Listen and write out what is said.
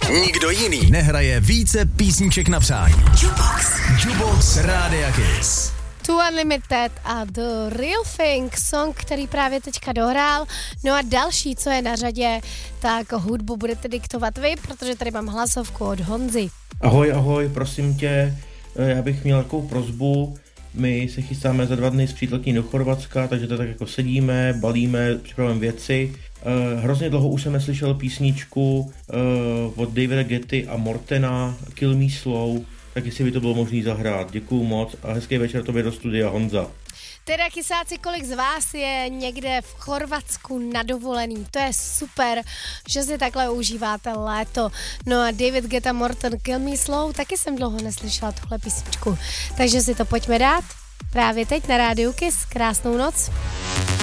Nikdo jiný nehraje více písniček na přání. Jukebox Rádia Kiss. Two Unlimited a The Real Thing, song, který právě teďka dohrál. No a další, co je na řadě, tak hudbu budete diktovat vy, protože tady mám hlasovku od Honzy. Ahoj, prosím tě, já bych měl takovou prosbu. My se chystáme za 2 dny s přítelkyní do Chorvatska, takže to tak jako sedíme, balíme, připravujeme věci. Hrozně dlouho už jsem neslyšel písničku od Davida Getty a Mortena Kill Me Slow, tak jestli by to bylo možné zahrát. Děkuju moc a hezký večer tobě do studia, Honza. Teda kysáci, kolik z vás je někde v Chorvatsku na dovolený? To je super, že si takhle užíváte léto. No a David Guetta, Morten, Kill Me Slow, taky jsem dlouho neslyšela tuhle písničku. Takže si to pojďme dát právě teď na Rádiu Kiss. Krásnou noc.